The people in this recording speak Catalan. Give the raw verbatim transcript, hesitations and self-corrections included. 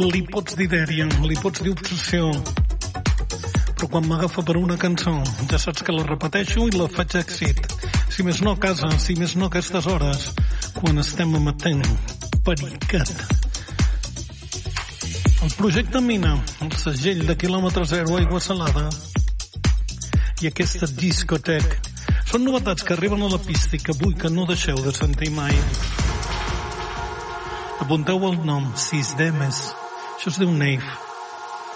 Li pots dir dèria, li pots dir obsessió, però quan m'agafa per una cançó ja saps que la repeteixo i la faig èxit. Si més no a casa, si més no a aquestes hores, quan estem emetent pericat. El projecte Mina, el segell de quilòmetre zero, aigua salada, i aquesta discotec són novetats que arriben a la pista i que vull que no deixeu de sentir mai. Apunteu el nom, Sis Demes. Això es diu Nave.